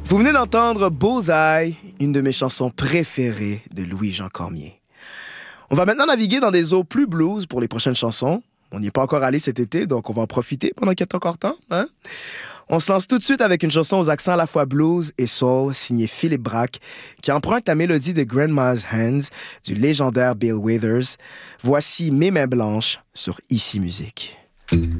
Vous venez d'entendre Bullseye, une de mes chansons préférées de Louis-Jean Cormier. On va maintenant naviguer dans des eaux plus blues pour les prochaines chansons. On n'y est pas encore allé cet été, donc on va en profiter pendant qu'il y a encore temps. Hein? On se lance tout de suite avec une chanson aux accents à la fois blues et soul, signée Philippe Braque, qui emprunte la mélodie de Grandma's Hands du légendaire Bill Withers. Voici Mes mains blanches sur Ici Musique.